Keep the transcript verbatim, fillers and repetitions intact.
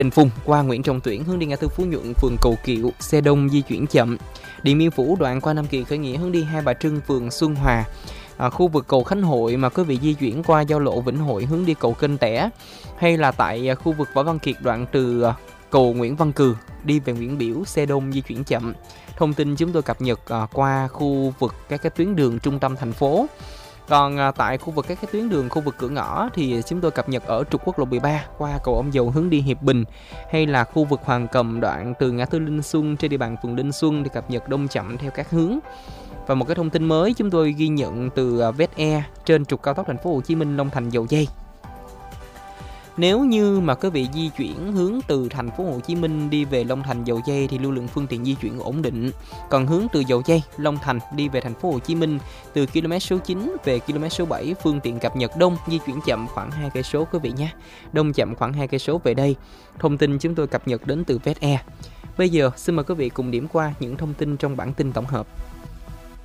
Đình Phùng qua Nguyễn Trọng Tuyển hướng đi ngã tư Phú Nhuận, phường Cầu Kiệu, xe đông di chuyển chậm. Điện Biên Phủ đoạn qua Nam Kỳ Khởi Nghĩa hướng đi Hai Bà Trưng, phường Xuân Hòa. À, khu vực cầu Khánh Hội mà quý vị di chuyển qua giao lộ Vĩnh Hội hướng đi cầu Kênh Tẻ, hay là tại à, khu vực Võ Văn Kiệt đoạn từ à, cầu Nguyễn Văn Cừ đi về Nguyễn Biểu, xe đông di chuyển chậm. Thông tin chúng tôi cập nhật à, qua khu vực các cái tuyến đường trung tâm thành phố. Còn à, tại khu vực các cái tuyến đường khu vực cửa ngõ thì chúng tôi cập nhật ở trục quốc lộ mười ba qua cầu Ông Dầu hướng đi Hiệp Bình, hay là khu vực Hoàng Cầm đoạn từ ngã tư Linh Xuân trên địa bàn phường Linh Xuân thì cập nhật đông chậm theo các hướng. Và một cái thông tin mới chúng tôi ghi nhận từ Vết E trên trục cao tốc thành phố Hồ Chí Minh Long Thành Dầu Giây. Nếu như mà quý vị di chuyển hướng từ thành phố Hồ Chí Minh đi về Long Thành Dầu Giây thì lưu lượng phương tiện di chuyển ổn định. Còn hướng từ Dầu Giây, Long Thành đi về thành phố Hồ Chí Minh từ km số chín về km số bảy, phương tiện cập nhật đông, di chuyển chậm khoảng hai cây số quý vị nhé. Đông chậm khoảng hai cây số về đây. Thông tin chúng tôi cập nhật đến từ Vết E. Bây giờ xin mời quý vị cùng điểm qua những thông tin trong bản tin tổng hợp.